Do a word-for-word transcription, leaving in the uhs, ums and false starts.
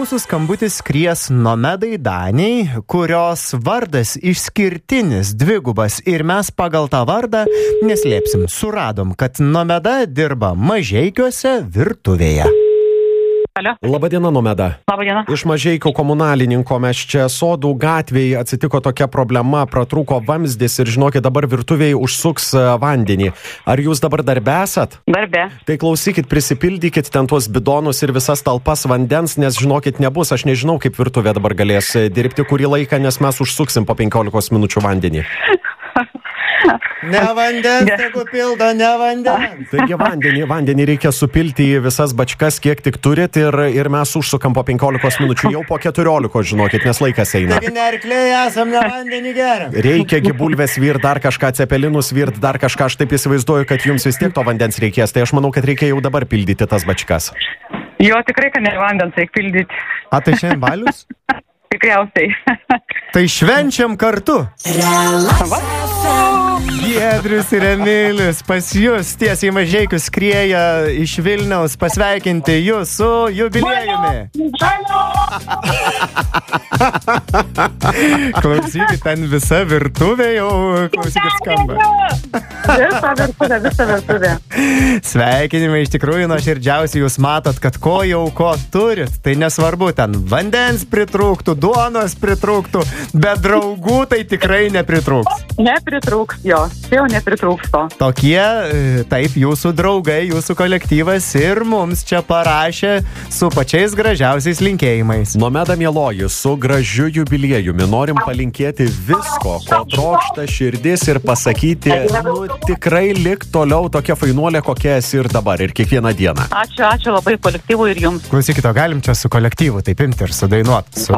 mūsų skambutis skries Nomedai Daniai, kurios vardas išskirtinis, dvigubas ir mes pagal tą vardą, neslėpsim, suradom, kad Nomeda dirba Mažeikiuose virtuvėje. Alio. Labadiena, Nomeda. Labadiena. Iš Mažeikių komunalininko mes čia Sodų gatvėje atsitiko tokia problema, pratrūko vamzdis ir žinokit, dabar virtuvėje užsuks vandenį. Ar jūs dabar darbe esat? Darbe. Tai klausykit, prisipildykit ten tuos bidonus ir visas talpas vandens, nes žinokit, nebus, aš nežinau, kaip virtuvė dabar galės dirbti kurį laiką, nes mes užsuksim po penkiolikos minučių vandenį. Ne vandens, tegu pildo, ne vandens. Taigi vandenį, vandenį reikia supilti į visas bačkas, kiek tik turit ir, ir mes užsukam po penkiolikos minučių, jau po keturiolikos, žinokit, nes laikas eina. Taigi ne arkliai esam, ne vandenį geriam. Reikia gibulvės virt, dar kažką, cepelinus virt, dar kažką, aš taip įsivaizduoju, kad jums vis tiek to vandens reikės, tai aš manau, kad reikia jau dabar pildyti tas bačkas. Jo, tikrai, kad ne vandens reikia pildyti. A, tai šiandien balius? Tikriausiai. Tai švenčiam kartu. Giedrius ir Emilis pas jūs tiesiai Mažeikius skrieja iš Vilniaus pasveikinti jūs su jubiliejumi. Klausykit, ten visa virtuvė jau, klausykit, skamba. Visa virtuvė, visa virtuvė. Sveikinimai, iš tikrųjų nuoširdžiausiai jūs matot, kad ko jau ko turit, tai nesvarbu, ten vandens pritrūktų, duonos pritrūktų, bet draugų tai tikrai nepritrūks. Nepritrūks jo, jau nepritrūks to. Tokie, taip, jūsų draugai, jūsų kolektyvas ir mums čia parašė su pačiais gražiausiais linkėjimais. Nomeda mieloji, su gražiu jubiliejumi norim palinkėti visko, ko trokšta širdis ir pasakyti, nu tikrai lik toliau tokia fainuolė, kokia esi ir dabar, ir kiekvieną dieną. Ačiū, ačiū labai kolektyvui ir jums. Klausykit, o galim čia su kolektyvu taip imti ir sudainuot. Su